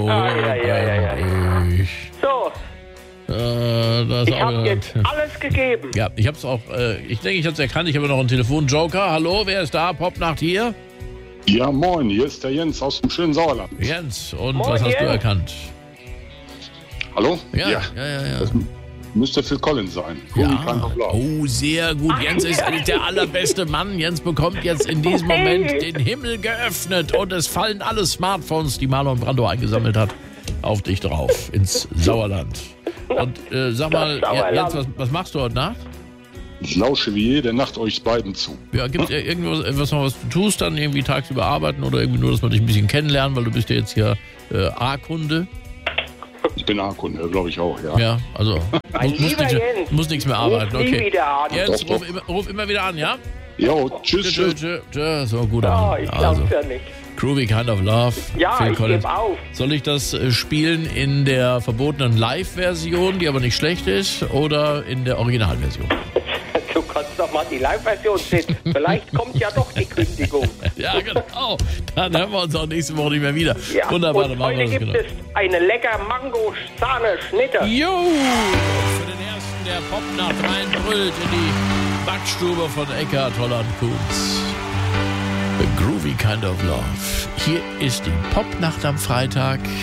ordentlich. So, Das ich habe jetzt alles gegeben. Ja, ich hab's auch, ich denke, ich hab's erkannt. Ich habe noch einen Telefonjoker. Hallo, wer ist da? Popnacht hier? Ja, moin, hier ist der Jens aus dem schönen Sauerland. Jens, und Moin, was hast du Jens. erkannt? Hallo? Ja. Das müsste Phil Collins sein. Ja. Kind of Love. Oh, sehr gut. Jens ist der allerbeste Mann. Jens bekommt jetzt in diesem Moment den Himmel geöffnet und es fallen alle Smartphones, die Marlon Brando eingesammelt hat, auf dich drauf, ins Sauerland. Und sag mal, Jens, was machst du heute Nacht? Ich lausche wie jede Nacht euch beiden zu. Ja, gibt es irgendwas noch, was du tust, dann irgendwie tagsüber arbeiten oder irgendwie nur, dass wir dich ein bisschen kennenlernen, weil du bist ja jetzt hier A-Kunde. Ich bin A-Kunde, glaube ich auch, ja. Ja, also Lieber Jens, muss nichts mehr arbeiten. ruf nie Okay. wieder an. Jens, Doch. ruf immer wieder an, ja? Jo, tschüss. So, gut. Ja, ich glaub's ja nicht. Groovy Kind of Love. Ja, Phil ich Collins. gebe auf. Soll ich das spielen in der verbotenen Live-Version, die aber nicht schlecht ist, oder in der Originalversion? Du kannst doch mal die Live-Version sehen. Vielleicht kommt ja doch die Kündigung. Ja, genau. Dann hören wir uns auch nächste Woche nicht mehr wieder. Ja, Wunderbar, und dann machen wir heute das gibt es eine lecker Mango-Sahne-Schnitte. Jo! Für den ersten, der Popnacht reinbrüllt in die Backstube von Eckhard Holland-Kunz. A Groovy Kind of Love. Hier ist die Popnacht am Freitag.